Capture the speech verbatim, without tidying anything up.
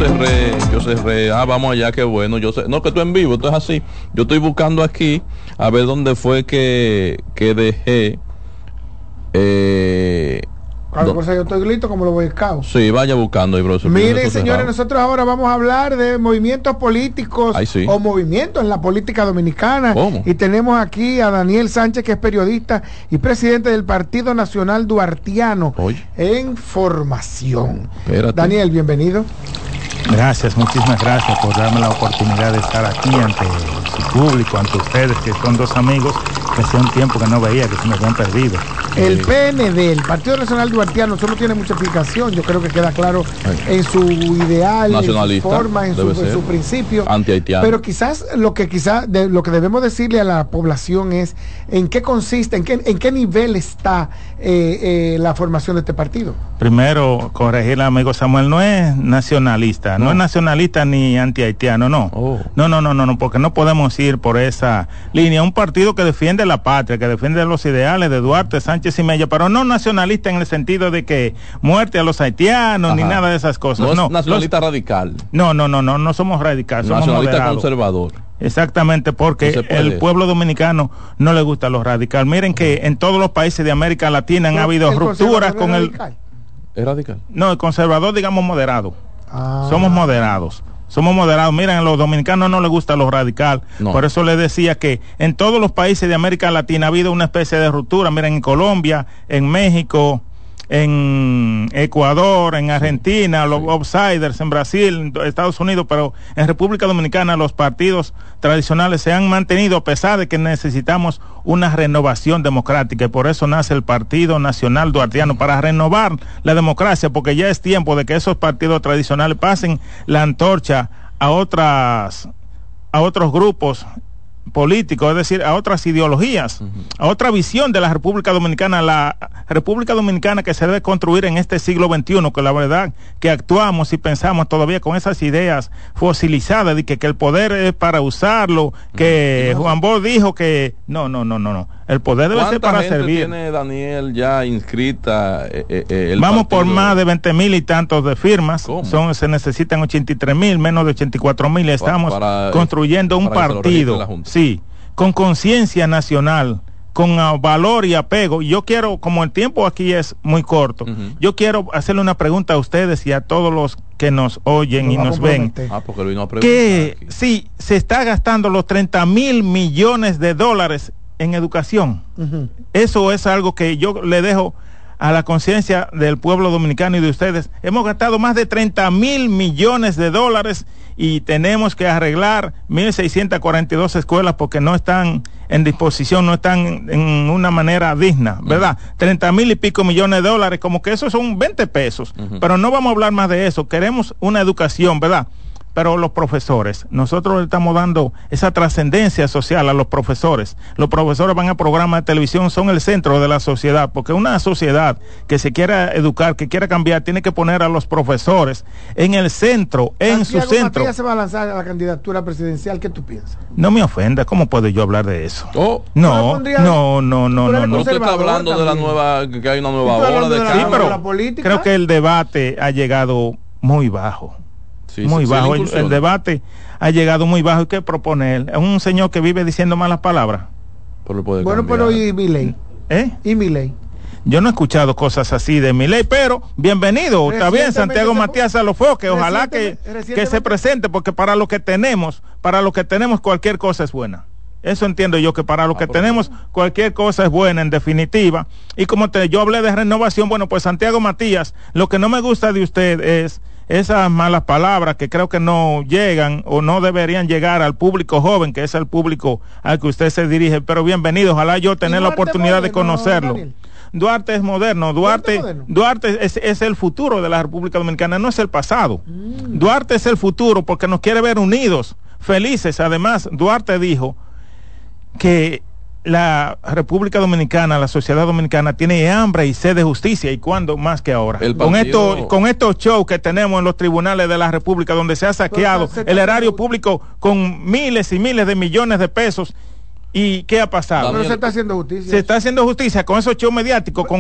cerré, yo cerré, ah, vamos allá, qué bueno, yo sé, no, que tú en vivo, esto es así, yo estoy buscando aquí, a ver dónde fue que, que dejé, eh... Claro, por eso yo estoy listo como los Boy Scouts. Sí, vaya buscando ahí, profesor. Miren, señores, nosotros ahora vamos a hablar de movimientos políticos. Ay, sí. O movimientos en la política dominicana. ¿Cómo? Y tenemos aquí a Daniel Sánchez, que es periodista y presidente del Partido Nacional Duartiano. Oye. En formación. Espérate. Daniel, bienvenido. Gracias, muchísimas gracias por darme la oportunidad de estar aquí ante su público, ante ustedes, que son dos amigos que hace un tiempo que no veía, que se me habían perdido. El P N D, el Partido Nacional Duartiano, eso no tiene mucha explicación, yo creo que queda claro en su ideal, en su forma, en su, en su principio. Anti-haitiano. Pero quizás lo que quizás de, lo que debemos decirle a la población es en qué consiste, en qué, en qué nivel está eh, eh, la formación de este partido. Primero, corregir al amigo Samuel, no es nacionalista, no, no es nacionalista ni anti-haitiano, no. Oh. No, no, no, no, no, porque no podemos ir por esa línea. Un partido que defiende la patria, que defiende los ideales de Duarte, Sánchez y Mella, pero no nacionalista en el sentido de que muerte a los haitianos, ajá, ni nada de esas cosas. No, no es nacionalista los, radical. No, no, no, no, no somos radicales, somos nacionalista moderados. Conservador. Exactamente, porque no el pueblo dominicano no le gusta los radicales. Miren que en todos los países de América Latina han habido rupturas con el... ¿Es radical? No, el conservador, digamos, moderado. Ah. Somos moderados. Somos moderados. Miren, a los dominicanos no les gusta los radicales. No. Por eso les decía que en todos los países de América Latina ha habido una especie de ruptura. Miren, en Colombia, en México, en Ecuador, en Argentina, sí, los sí. outsiders, en Brasil, en Estados Unidos, pero en República Dominicana los partidos tradicionales se han mantenido a pesar de que necesitamos una renovación democrática, y por eso nace el Partido Nacional Duartiano, para renovar la democracia, porque ya es tiempo de que esos partidos tradicionales pasen la antorcha a otras, a otros grupos políticos, es decir, a otras ideologías, uh-huh, a otra visión de la República Dominicana, la República Dominicana que se debe construir en este siglo veintiuno, que la verdad que actuamos y pensamos todavía con esas ideas fosilizadas de que, que el poder es para usarlo, que uh-huh, Juan Bosch dijo que no, no, no, no, no, el poder debe ser para servir. ¿Cuánta gente tiene Daniel ya inscrita? Eh, eh, el Vamos partido? Por más de veinte mil y tantos de firmas. Son, se necesitan ochenta y tres mil, menos de ochenta y cuatro mil, y estamos para, construyendo un partido, sí, con conciencia nacional, con uh, valor y apego. Yo quiero, como el tiempo aquí es muy corto, uh-huh, yo quiero hacerle una pregunta a ustedes y a todos los que nos oyen no y nos ven. Ah, porque lo vino a preguntar que aquí. Si se está gastando los treinta mil millones de dólares en educación, uh-huh, eso es algo que yo le dejo a la conciencia del pueblo dominicano y de ustedes. Hemos gastado más de treinta mil millones de dólares y tenemos que arreglar mil seiscientas cuarenta y dos escuelas porque no están en disposición, no están en una manera digna, ¿verdad? Uh-huh. treinta mil y pico millones de dólares, como que eso son veinte pesos, uh-huh, pero no vamos a hablar más de eso. Queremos una educación, ¿verdad? Pero los profesores, nosotros le estamos dando esa trascendencia social a los profesores. Los profesores van a programas de televisión, son el centro de la sociedad, porque una sociedad que se quiera educar, que quiera cambiar, tiene que poner a los profesores en el centro, en Santiago su centro. Matías se va a lanzar a la candidatura presidencial, ¿qué tú piensas? No me ofenda, ¿cómo puedo yo hablar de eso? Oh, no, no, no, no, no, no. No te está hablando también de la nueva, que hay una nueva ola de, de cambio. Sí, pero creo que el debate ha llegado muy bajo. Sí, muy sí, bajo, el, el debate ha llegado muy bajo. ¿Y qué propone él? Es un señor que vive diciendo malas palabras. Pero puede bueno, cambiar. pero ¿y Milei? ¿Eh? ¿Y Milei? Yo no he escuchado cosas así de Milei, pero bienvenido. Está bien, Santiago Matías Alofoque, ojalá que, que se presente, porque para lo que tenemos, para lo que tenemos cualquier cosa es buena. Eso entiendo yo, que para lo ah, que tenemos bien, cualquier cosa es buena en definitiva. Y como te, yo hablé de renovación, bueno, pues Santiago Matías, lo que no me gusta de usted es esas malas palabras que creo que no llegan o no deberían llegar al público joven, que es el público al que usted se dirige. Pero bienvenido, ojalá yo tener la oportunidad moderno, de conocerlo. Daniel. Duarte es moderno, Duarte, Duarte, moderno. Duarte es, es el futuro de la República Dominicana, no es el pasado. Mm. Duarte es el futuro porque nos quiere ver unidos, felices. Además, Duarte dijo que la República Dominicana, la sociedad dominicana tiene hambre y sed de justicia, y cuándo más que ahora. Con estos con estos shows que tenemos en los tribunales de la República, donde se ha saqueado el erario público con miles y miles de millones de pesos. ¿Y qué ha pasado? Pero se está haciendo justicia. Se está haciendo justicia con esos shows mediáticos, con